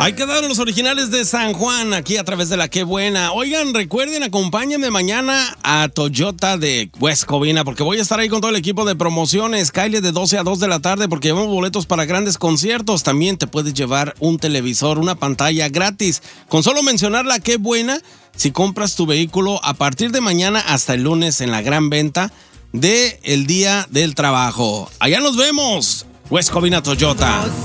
Hay que dar los originales de San Juan aquí a través de la Qué Buena. Oigan, recuerden, acompáñenme mañana a Toyota de West Covina porque voy a estar ahí con todo el equipo de promociones. Cáele de 12 a 2 de la tarde porque llevamos boletos para grandes conciertos. También te puedes llevar un televisor, una pantalla gratis. Con solo mencionar la Qué Buena, si compras tu vehículo a partir de mañana hasta el lunes en la gran venta del Día del Trabajo. Allá nos vemos, West Covina Toyota.